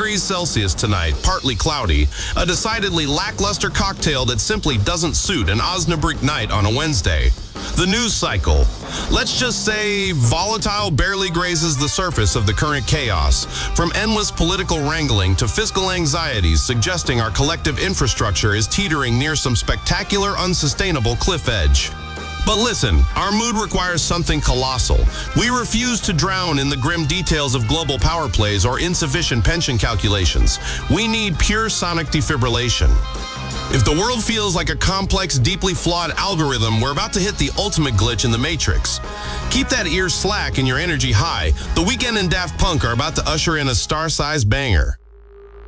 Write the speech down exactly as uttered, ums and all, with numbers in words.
degrees Celsius tonight, partly cloudy. A decidedly lackluster cocktail that simply doesn't suit an Osnabrück night on a Wednesday. The news cycle. Let's just say volatile barely grazes the surface of the current chaos, from endless political wrangling to fiscal anxieties suggesting our collective infrastructure is teetering near some spectacular, unsustainable cliff edge. But listen, our mood requires something colossal. We refuse to drown in the grim details of global power plays or insufficient pension calculations. We need pure sonic defibrillation. If the world feels like a complex, deeply flawed algorithm, we're about to hit the ultimate glitch in the Matrix. Keep that ear slack and your energy high. The Weeknd and Daft Punk are about to usher in a star-sized banger.